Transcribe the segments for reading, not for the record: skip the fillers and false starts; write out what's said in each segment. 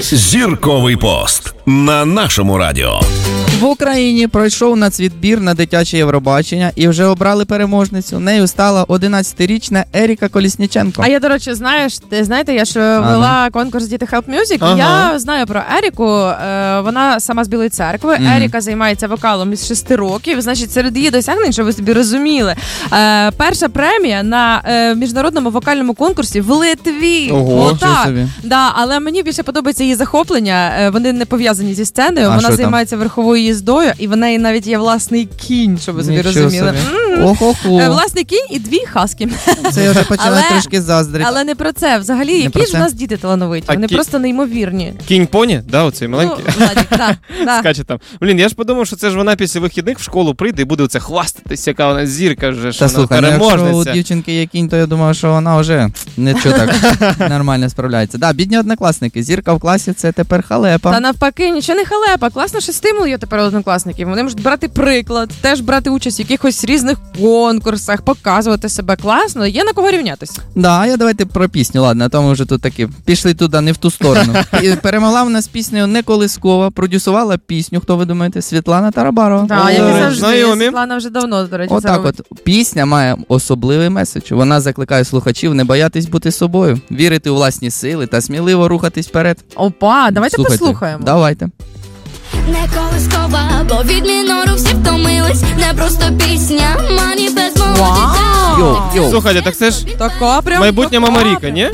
Зірковий пост на нашому радіо. В Україні пройшов нацвідбір на дитяче Євробачення і вже обрали переможницю. Нею стала 11-річна Еріка Колісніченко. А я, до речі, знаєте, я ж вела конкурс «Діти Help Music». Я знаю про Еріку. Вона сама з Білої Церкви. Еріка займається вокалом із 6 років. Значить, серед її досягнень, щоб ви собі розуміли, перша премія на міжнародному вокальному конкурсі в Литві. Ого, собі. Да, але мені більше подобається її захоплення. Вони не пов'язані зі сценою. Вона займається верховою їздою, і в неї навіть є власний кінь, щоб ви собі розуміли. Власний кінь і 2 хаски. Це я вже почала трошки заздрити. Але не про це. Взагалі, які ж у нас діти талановиті? Вони просто неймовірні. Кінь-поні? Да, оцей маленький? Скаче там. Блін, я ж подумав, що це ж вона після вихідних в школу прийде і буде оце хвастатись, яка вона зірка вже, що вона переможниця. Якщо у дівчинки є кінь, то я думав, що вона вже нічого так нормально справляється. Да, бідні однокласники. Зірка в класі – це тепер халепа. Та навпаки, нічого не халепа. Класно, що стимул є тепер однокласників. Вони можуть брати приклад, теж брати участь в якихось різних конкурсах, показувати себе класно. Є на кого рівнятися. Да, я давайте про пісню, ладно, а то ми вже тут таки пішли туди, не в ту сторону. І перемогла в нас піснею не Колискова, продюсувала пісню, хто ви думаєте, Світлана Тарабарова. Так, як і завжди, Світлана вже давно, до речі, це робить. Отак от, пісня має особливий меседж. Вона закликає слухачів не боятись бути собою, вірити у власні сили та сміливо рухатись вперед. Опа, давайте послухаємо. Давайте. Не Колискова, бо від мінору всі втомились. Не просто пісня, маніфест молодих. Слухайте, так це ж майбутня Мама Ріка, ні?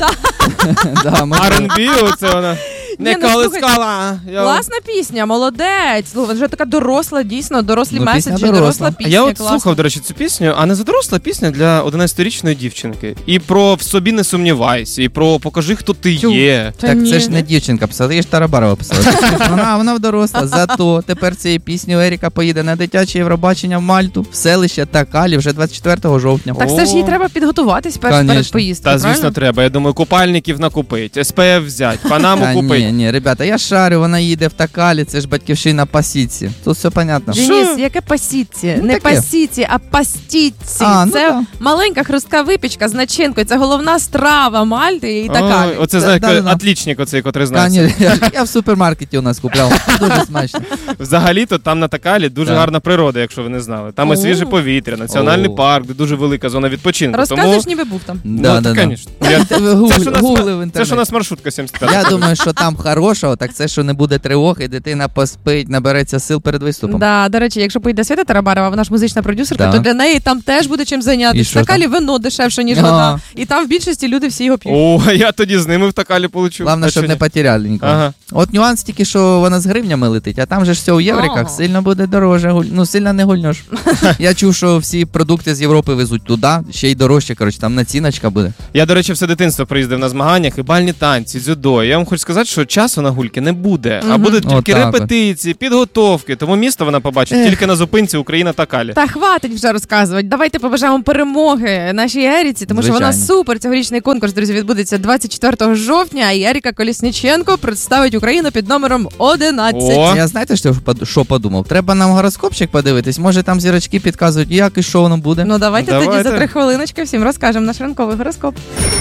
R&B, оце вона. Не Колискова. Класна пісня, молодець. Слухай, вже така доросла, дійсно, дорослі меседжі, доросла пісня. Я от слухав, до речі, цю пісню, а не за доросла пісня для 11-річної дівчинки. І про «В собі не сумнівайся», і про «Покажи, хто ти є». Так це ж не дівчинка писала, її ж Тарабарова писала. Вона доросла. Зато тепер цією піснею Еріка поїде на дитяче Євробачення в Мальту, в селище Такалі вже 24 жовтня. Так це ж їй треба підготуватись перед поїздкою. Та, звісно, треба. Я думаю, купальників накупить, СПФ взять, Панаму купить. Ні, ребята, я шарю, вона їде в Такалі, це ж батьківщина Пасіці. Тут все понятно. Денис, яке Пасіці? Не Пасіці, а Пастіці. Це маленька хрустка випічка з начинкою. Це головна страва Мальти і Такалі. Оце, знаєте, отлічник оцей, котрий знається. Я в супермаркеті у нас купляв. Дуже смачно. Взагалі-то там на Такалі дуже гарна природа, якщо ви не знали. Там і свіже повітря, національний парк, де дуже велика зона відпочинку. Розказуєш, ніби був там. Ну, звісно. Це ж у нас маршрутка 75. Я думаю, що там хорошого, так це, що не буде тривоги, дитина поспить, набереться сил перед виступом. Да, до речі, якщо поїде Свята Тарабарова, вона ж музична продюсерка, то для неї там теж буде чим зайнятися. В Такалі вино дешевше, ніж вода. І там в більшості люди всі його п'ють. О, я тоді з ними в Такалі получу. Головне, щоб не потеряли нікого. От нюанс тільки, що вона з гривнями летить, а там же ж все у євриках, сильно буде дороже, сильно не гульнеш. Я чув, що всі продукти з Європи везуть туди, ще й дорожче, коротше, там націночка буде. Я, до речі, все дитинство приїздив на змаганнях, і бальні танці, дзюдо. Я вам хочу сказати, що часу на гульки не буде, а будуть тільки репетиції, підготовки. Тому місто вона побачить тільки на зупинці Україна Такалі. Та хватить вже розказувати. Давайте побажаємо перемоги нашій Еріці, тому що вона супер. Цьогорічний конкурс, друзі, відбудеться 24 жовтня, і Еріка Колісніченко представить Україну під номером 11. Я знаєте, що подумав? Треба нам гороскопчик подивитись. Може там зірочки підказують, як і що воно буде. Ну давайте тоді за 3 хвилиночки всім розкажемо наш ранковий гороскоп.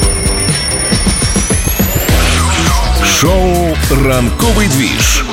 Шоу «Ранковий двіж»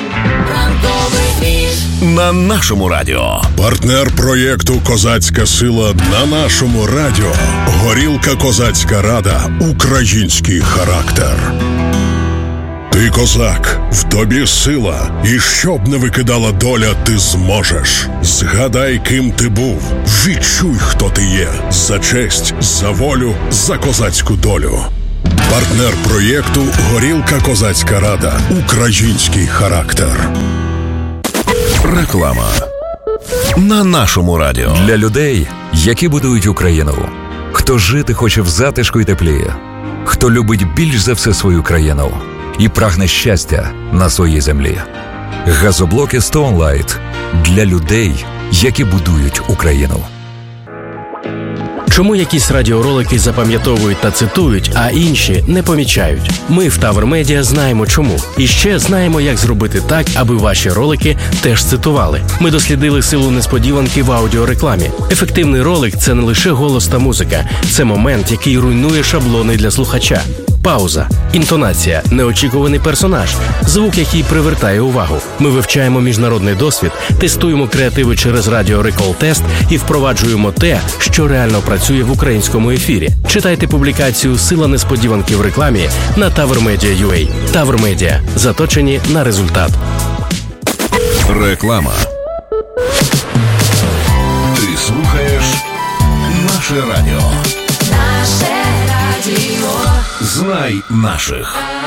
на нашому радіо. Партнер проєкту «Козацька сила» на нашому радіо. Горілка «Козацька рада». Український характер. Ти козак, в тобі сила, і щоб не викидала доля, ти зможеш. Згадай, ким ти був, відчуй, хто ти є. За честь, за волю, за козацьку долю. Партнер проєкту «Горілка Козацька рада». Український характер. Реклама на нашому радіо. Для людей, які будують Україну. Хто жити хоче в затишку і теплі. Хто любить більш за все свою країну. І прагне щастя на своїй землі. Газоблоки Stone Light для людей, які будують Україну. Чому якісь радіоролики запам'ятовують та цитують, а інші не помічають? Ми в Тавр Медіа знаємо чому. І ще знаємо, як зробити так, аби ваші ролики теж цитували. Ми дослідили силу несподіванки в аудіорекламі. Ефективний ролик – це не лише голос та музика. Це момент, який руйнує шаблони для слухача. пауза, інтонація, неочікуваний персонаж, звук, який привертає увагу. Ми вивчаємо міжнародний досвід, тестуємо креативи через радіо Recall Test і впроваджуємо те, що реально працює в українському ефірі. Читайте публікацію «Сила несподіванки в рекламі» на TaverMedia.ua. TaverMedia. Заточені на результат. Реклама. Ти слухаєш наше радіо. Наше радіо. Знай наших.